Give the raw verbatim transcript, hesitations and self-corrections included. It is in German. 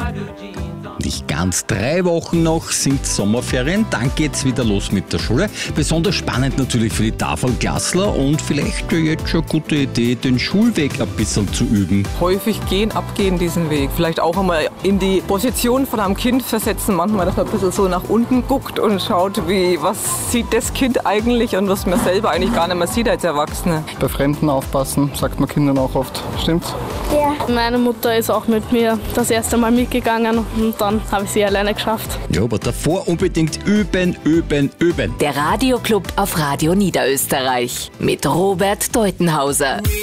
Nicht ganz drei Wochen noch sind Sommerferien, dann geht's wieder los mit der Schule. Besonders spannend natürlich für die Tafelklassler und vielleicht jetzt schon eine gute Idee, den Schulweg ein bisschen zu üben. Häufig gehen, abgehen diesen Weg. Vielleicht auch einmal in die Position von einem Kind versetzen, manchmal, dass man ein bisschen so nach unten guckt und schaut, wie, was sieht das Kind eigentlich und was man selber eigentlich gar nicht mehr sieht als Erwachsene. Bei Fremden aufpassen, sagt man Kindern auch oft. Stimmt's? Ja. Meine Mutter ist auch mit mir das erste Mal mitgegangen und dann habe ich sie alleine geschafft. Ja, aber davor unbedingt üben, üben, üben. Der Radioclub auf Radio Niederösterreich mit Robert Deutenhauser.